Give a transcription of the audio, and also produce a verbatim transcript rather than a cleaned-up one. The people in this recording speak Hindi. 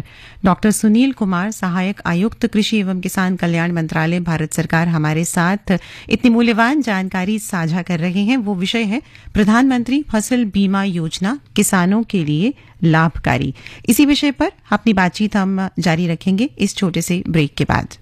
पर डॉक्टर सुनील कुमार, सहायक आयुक्त कृषि एवं किसान कल्याण मंत्रालय, भारत सरकार, हमारे साथ इतनी मूल्यवान जानकारी साझा कर रहे हैं। वो विषय है प्रधानमंत्री फसल बीमा योजना किसानों के लिए लाभकारी। इसी विषय पर अपनी बातचीत हम जारी रखेंगे इस छोटे से ब्रेक के बाद।